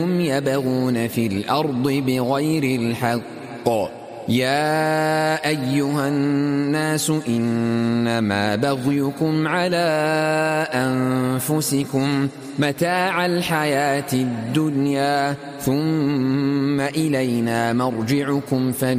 هم يبغون في الأرض بغير الحق. يا أيها الناس إنما بغيكم على أنفسكم متاع الحياة الدنيا ثم إلينا مرجعكم